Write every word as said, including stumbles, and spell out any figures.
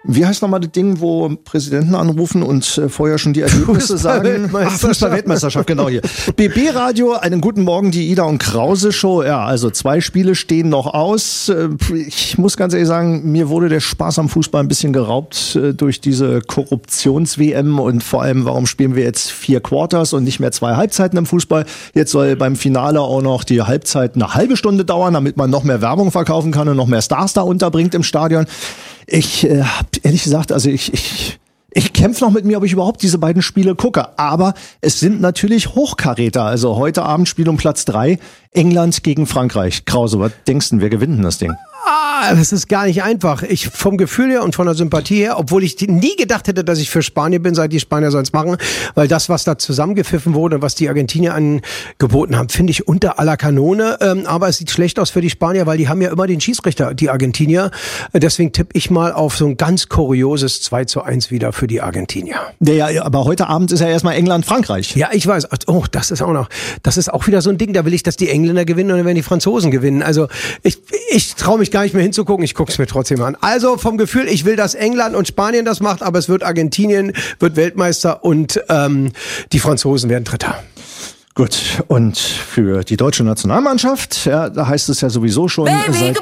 Wie heißt nochmal das Ding, wo Präsidenten anrufen und äh, vorher schon die Ergebnisse sagen? Fußball-Weltmeisterschaft, genau hier. B B-Radio, einen guten Morgen, die Ida und Krause Show. Ja, also zwei Spiele stehen noch aus. Ich muss ganz ehrlich sagen, mir wurde der Spaß am Fußball ein bisschen geraubt äh, durch diese Korruptions-W M und vor allem, warum spielen wir jetzt vier Quarters und nicht mehr zwei Halbzeiten im Fußball? Jetzt soll beim Finale auch noch die Halbzeit eine halbe Stunde dauern, damit man noch mehr Werbung verkaufen kann und noch mehr Stars da unterbringt im Stadion. Ich äh, hab ehrlich gesagt, also ich ich ich kämpfe noch mit mir, ob ich überhaupt diese beiden Spiele gucke. Aber es sind natürlich Hochkaräter. Also heute Abend Spiel um Platz drei, England gegen Frankreich. Krause, was denkst du, wer gewinnt denn das Ding? Ah, das ist gar nicht einfach. Ich vom Gefühl her und von der Sympathie her, obwohl ich nie gedacht hätte, dass ich für Spanien bin, seit die Spanier sollen es machen, weil das, was da zusammengepfiffen wurde, was die Argentinier angeboten haben, finde ich unter aller Kanone. Ähm, aber es sieht schlecht aus für die Spanier, weil die haben ja immer den Schiedsrichter, die Argentinier. Deswegen tippe ich mal auf so ein ganz kurioses zwei zu eins wieder für die Argentinier. Ja, ja, aber heute Abend ist ja erstmal England-Frankreich. Ja, ich weiß. Oh, das ist auch noch, das ist auch wieder so ein Ding, da will ich, dass die Engländer gewinnen und dann werden die Franzosen gewinnen. Also ich, ich traue mich gar nicht mehr hinzugucken, ich gucke es mir trotzdem an. Also vom Gefühl, ich will, dass England und Spanien das macht, aber es wird Argentinien, wird Weltmeister und ähm, die Franzosen werden Dritter. Gut, und für die deutsche Nationalmannschaft, ja, da heißt es ja sowieso schon Baby, seit